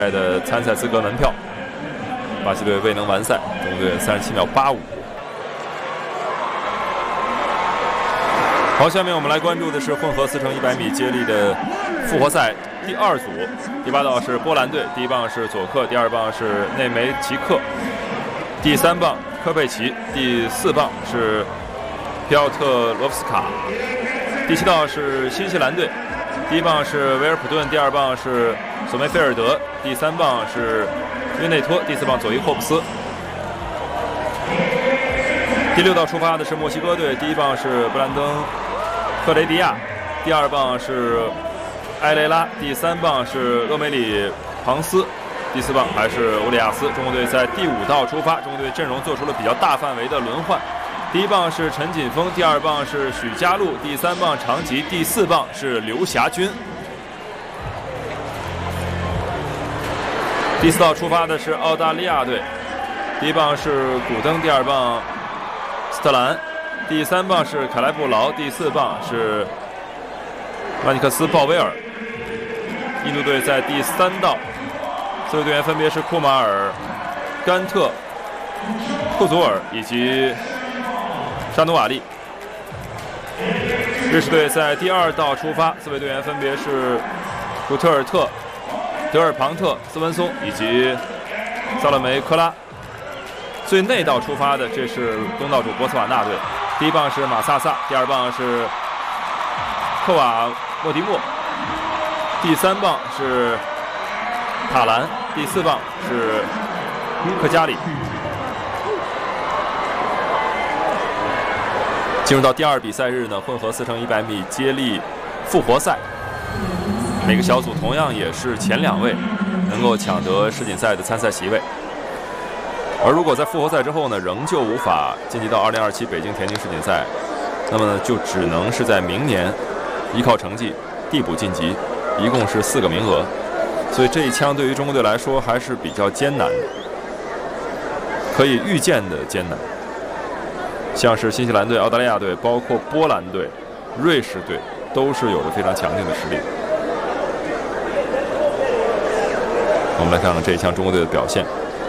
的参赛资格门票，巴西队未能完赛，中国队37秒85。好，下面我们来关注的是混合4乘100米接力的复活赛第2组，第8道是波兰队，第1棒是佐克，第2棒是内梅奇克，第3棒科贝奇，第4棒是皮奥特罗夫斯卡，第7道是新西兰队，第1棒是维尔普顿，第2棒是索梅菲尔德，第3棒是约内托，第4棒佐伊霍布斯。第6道出发的是墨西哥队，第1棒是布兰登赫雷迪亚，第2棒是埃雷拉，第3棒是厄梅里庞斯，第4棒还是欧利亚斯。中国队在第5道出发，中国队阵容做出了比较大范围的轮换。第1棒是陈锦锋，第2棒是许家路，第3棒长吉，第4棒是刘霞军。第4道出发的是澳大利亚队，第1棒是古登，第2棒斯特兰，第3棒是凯莱布劳，第4棒是万尼克斯鲍威尔。印度队在第3道4位队员分别是库马尔、甘特、库祖尔以及沙努瓦利。瑞士队在第2道出发，4位队员分别是古特尔特、德尔庞特、斯文松以及萨勒梅科拉。最内道出发的这是东道主博茨瓦纳队，第1棒是马萨萨，第2棒是克瓦莫迪莫，第3棒是塔兰，第4棒是克加里。进入到第2比赛日呢，混合4乘100米接力复活赛，每个小组同样也是前2位能够抢得世锦赛的参赛席位。而如果在复活赛之后呢，仍旧无法晋级到2027北京田径世锦赛，那么呢，就只能是在明年依靠成绩递补晋级，一共是4个名额，所以这一枪对于中国队来说还是比较艰难的，可以预见的艰难。像是新西兰队、澳大利亚队，包括波兰队、瑞士队，都是有着非常强劲的实力。我们来看看这一枪中国队的表现。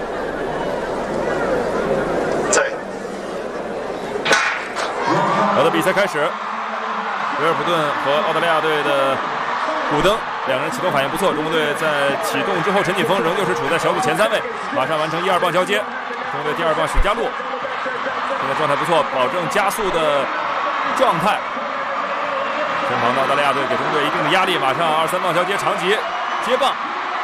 好的，比赛开始。维尔普顿和澳大利亚队的古登两个人启动反应不错，中国队在启动之后，陈锦锋仍旧是处在小组前3位，马上完成1、2棒交接。中国队第2棒许家路现在状态不错，保证加速的状态。身旁的澳大利亚队给中国队一定的压力，马上2、3棒交接，长吉接棒。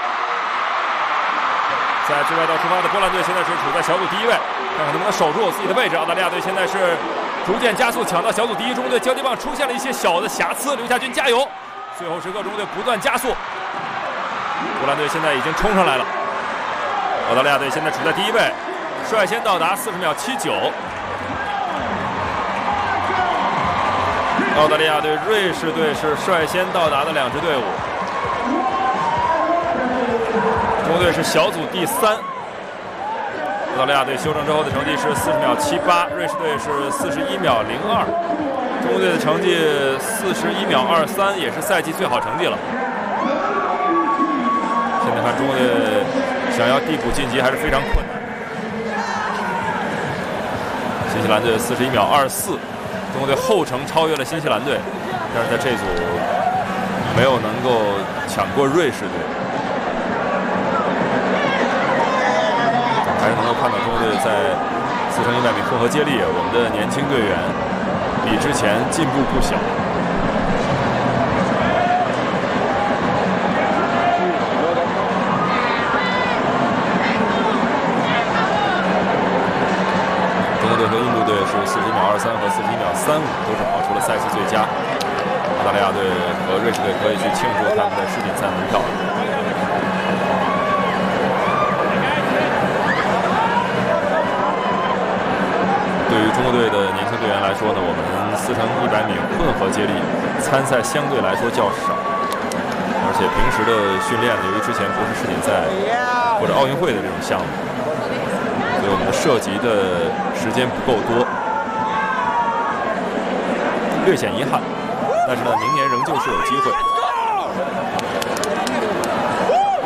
在最外道出发的波兰队现在是处在小组第1位，看看能不能守住自己的位置。澳大利亚队现在是逐渐加速抢到小组第1，中国队交接棒出现了一些小的瑕疵，刘霞军加油！最后时刻，中国队不断加速，波兰队现在已经冲上来了。澳大利亚队现在处在第1位，率先到达40秒79。澳大利亚队、瑞士队是率先到达的2支队伍。中国队是小组第3。澳大利亚队修正之后的成绩是40秒78，瑞士队是41秒02，中国队的成绩41秒23，也是赛季最好成绩了。现在看中国队想要递补晋级还是非常困难。新西兰队41秒24，中国队后程超越了新西兰队，但是在这组没有能够抢过瑞士队。还是能够看到中国队在4乘100米混合接力，我们的年轻队员比之前进步不小。中国队和印度队是41秒23和41秒35，都是跑出了赛季最佳。澳大利亚队和瑞士队可以去庆祝他们的世锦赛门票。对于中国队的年轻队员来说呢，我们4乘100米混合接力参赛相对来说较少，而且平时的训练呢，由于之前不是世锦赛或者奥运会的这种项目，所以我们的涉及的时间不够多，略显遗憾。但是呢，明年仍旧是有机会。